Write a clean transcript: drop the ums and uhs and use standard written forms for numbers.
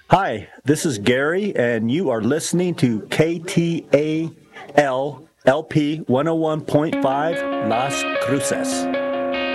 Hi, this is Gary, and you are listening to KTAL LP 101.5 Las Cruces.